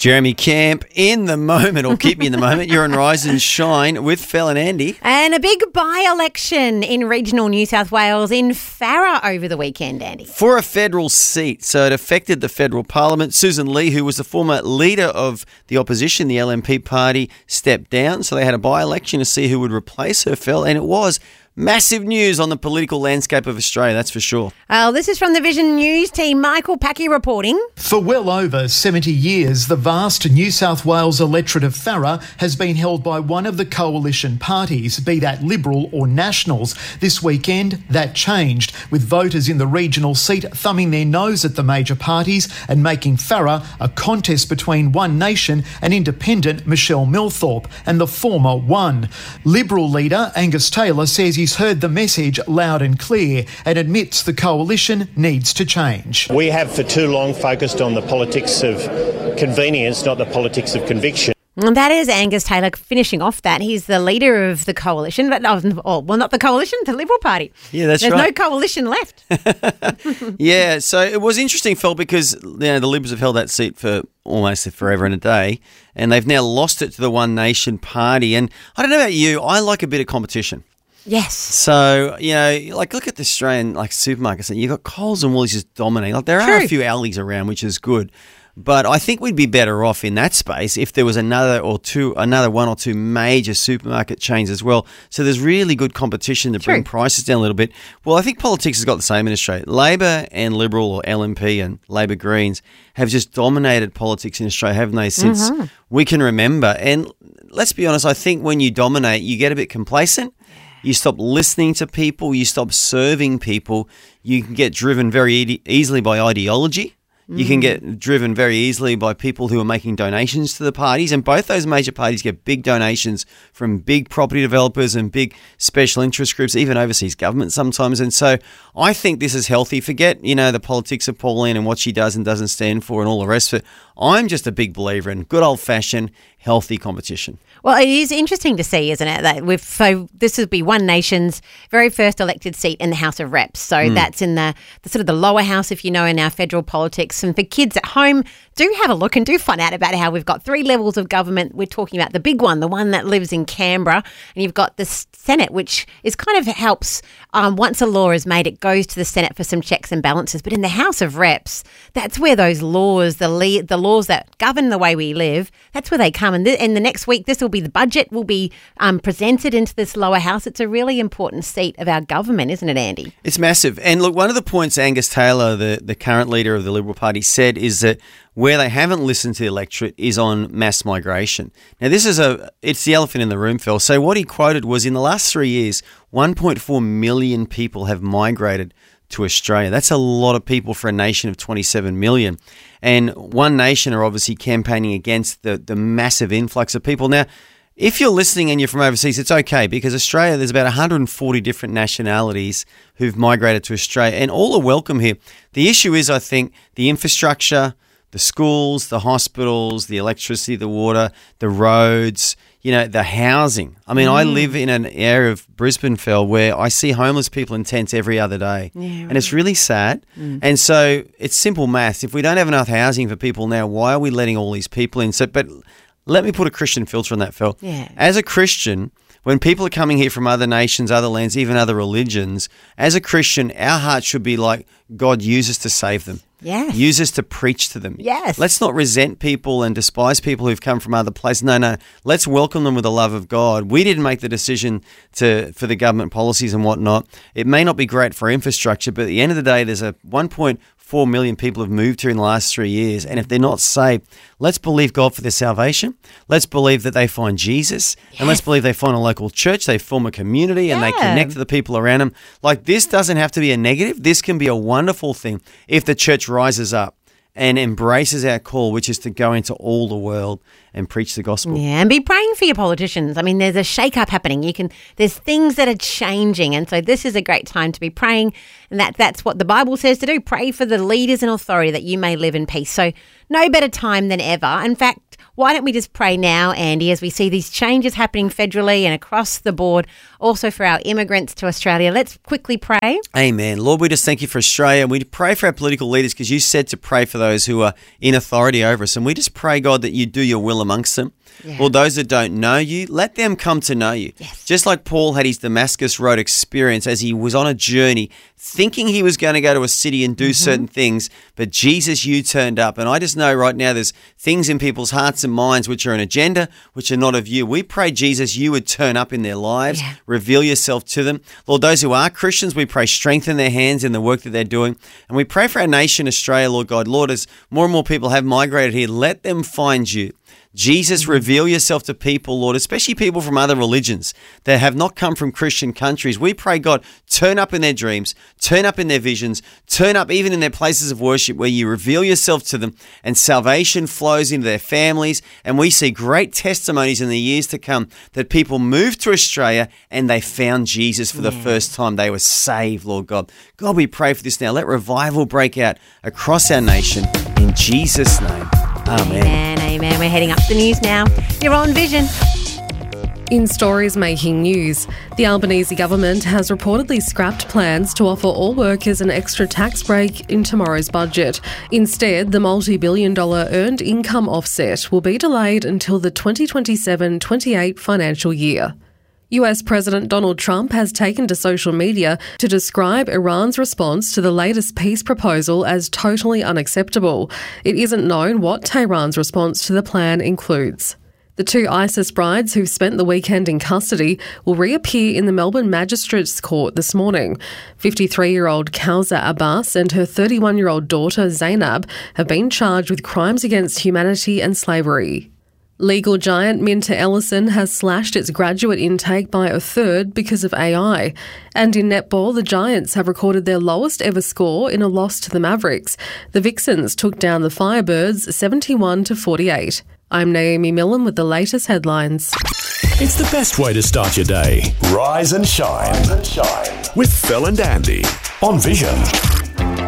Jeremy Camp in the moment, or keep me in the moment. You're on Rise and Shine with Fel and Andy. And a big by-election in regional New South Wales in Farrer over the weekend, Andy. For a federal seat, so it affected the federal parliament. Susan Lee, who was the former leader of the opposition, the LNP party, stepped down. So they had a by-election to see who would replace her, Fel, and it was massive news on the political landscape of Australia, that's for sure. This is from the Vision News team. Michael Packy reporting. For well over 70 years, the vast New South Wales electorate of Farrer has been held by one of the coalition parties, be that Liberal or Nationals. This weekend, that changed, with voters in the regional seat thumbing their nose at the major parties and making Farrer a contest between One Nation and independent Michelle Milthorpe, and the former won. Liberal leader Angus Taylor says he's heard the message loud and clear and admits the coalition needs to change. We have for too long focused on the politics of convenience, not the politics of conviction. And that is Angus Taylor finishing off that. He's the leader of the coalition, but not the coalition, the Liberal Party. Yeah, that's There's right. no coalition left. Yeah, so it was interesting, Phil, because the Libs have held that seat for almost forever and a day, and they've now lost it to the One Nation Party. And I don't know about you, I like a bit of competition. Yes. So, look at the Australian supermarkets. You've got Coles and Woolies just dominating. There are a few Aldi's around, which is good. But I think we'd be better off in that space if there was another one or two major supermarket chains as well. So there's really good competition to bring prices down a little bit. Well, I think politics has got the same in Australia. Labor and Liberal, or LNP and Labor Greens, have just dominated politics in Australia, haven't they, since we can remember. And let's be honest, I think when you dominate, you get a bit complacent. You stop listening to people. You stop serving people. You can get driven very easily by ideology. You can get driven very easily by people who are making donations to the parties. And both those major parties get big donations from big property developers and big special interest groups, even overseas governments sometimes. And so I think this is healthy. Forget, the politics of Pauline and what she does and doesn't stand for and all the rest of it. I'm just a big believer in good old-fashioned, healthy competition. Well, it is interesting to see, isn't it, that this would be One Nation's very first elected seat in the House of Reps. So that's in the sort of the lower house, if in our federal politics. And for kids at home, do have a look and do find out about how we've got three levels of government. We're talking about the big one, the one that lives in Canberra, and you've got the Senate, which is kind of helps once a law is made, it goes to the Senate for some checks and balances. But in the House of Reps, that's where those laws, the laws that govern the way we live, that's where they come. And in the next week, the budget will be presented into this lower house. It's a really important seat of our government, isn't it, Andy? It's massive. And look, one of the points Angus Taylor, the current leader of the Liberal Party, said is that where they haven't listened to the electorate is on mass migration. Now, it's the elephant in the room, Phil. So what he quoted was, in the last 3 years, 1.4 million people have migrated to Australia. That's a lot of people for a nation of 27 million. And One Nation are obviously campaigning against the massive influx of people. Now, if you're listening and you're from overseas, it's okay, because Australia, there's about 140 different nationalities who've migrated to Australia, and all are welcome here. The issue is, I think, the infrastructure, the schools, the hospitals, the electricity, the water, the roads, the housing. I mean, I live in an area of Brisbane, Phil, where I see homeless people in tents every other day. Yeah, and it's really sad. And so it's simple maths. If we don't have enough housing for people now, why are we letting all these people in? But let me put a Christian filter on that, Phil. Yeah. As a Christian, when people are coming here from other nations, other lands, even other religions, as a Christian, our heart should be like, God, use us to save them. Yes. Use us to preach to them. Yes. Let's not resent people and despise people who've come from other places. No. Let's welcome them with the love of God. We didn't make the decision for the government policies and whatnot. It may not be great for infrastructure, but at the end of the day, there's a 1.4 million people have moved here in the last 3 years. And if they're not saved, let's believe God for their salvation. Let's believe that they find Jesus. Yes. And let's believe they find a local church. They form a community and they connect to the people around them. Like, this doesn't have to be a negative. This can be a wonderful thing if the church rises up and embraces our call, which is to go into all the world and preach the gospel. Yeah, and be praying for your politicians. I mean, there's a shake-up happening. There's things that are changing, and so this is a great time to be praying, and that's what the Bible says to do. Pray for the leaders and authority that you may live in peace. So no better time than ever. In fact, why don't we just pray now, Andy, as we see these changes happening federally and across the board, also for our immigrants to Australia. Let's quickly pray. Amen. Lord, we just thank you for Australia, and we pray for our political leaders because you said to pray for those who are in authority over us. And we just pray, God, that you do your will amongst them. Yeah. Lord, those that don't know you, let them come to know you. Yes. Just like Paul had his Damascus Road experience as he was on a journey, thinking he was going to go to a city and do certain things, but Jesus, you turned up. And I just know right now there's things in people's hearts and minds which are an agenda, which are not of you. We pray, Jesus, you would turn up in their lives, reveal yourself to them. Lord, those who are Christians, we pray strengthen their hands in the work that they're doing. And we pray for our nation, Australia, Lord God. Lord, as more and more people have migrated here, let them find you. Jesus, reveal yourself to people, Lord, especially people from other religions that have not come from Christian countries. We pray, God, turn up in their dreams, turn up in their visions, turn up even in their places of worship where you reveal yourself to them and salvation flows into their families. And we see great testimonies in the years to come that people moved to Australia and they found Jesus for the first time. They were saved, Lord God. God, we pray for this now. Let revival break out across our nation in Jesus' name. Amen. Amen. We're heading up the news now. You're on Vision. In stories making news, the Albanese government has reportedly scrapped plans to offer all workers an extra tax break in tomorrow's budget. Instead, the multi-billion-dollar earned income offset will be delayed until the 2027-28 financial year. US President Donald Trump has taken to social media to describe Iran's response to the latest peace proposal as totally unacceptable. It isn't known what Tehran's response to the plan includes. The two ISIS brides who spent the weekend in custody will reappear in the Melbourne Magistrates Court this morning. 53-year-old Kauza Abbas and her 31-year-old daughter Zainab have been charged with crimes against humanity and slavery. Legal giant Minter Ellison has slashed its graduate intake by a third because of AI. And in netball, the Giants have recorded their lowest ever score in a loss to the Mavericks. The Vixens took down the Firebirds 71-48. I'm Naomi Millen with the latest headlines. It's the best way to start your day. Rise and shine. With Phil and Andy on Vision.